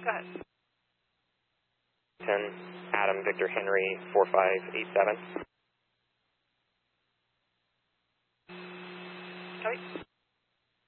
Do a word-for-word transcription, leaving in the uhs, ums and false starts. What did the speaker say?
Go ahead. ten, Adam Victor Henry, four five eight seven. Copy.